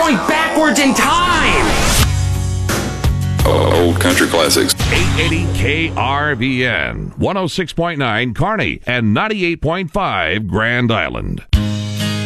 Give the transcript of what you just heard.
going backwards in time! Old country classics. 880 KRVN, 106.9 Kearney, and 98.5 Grand Island.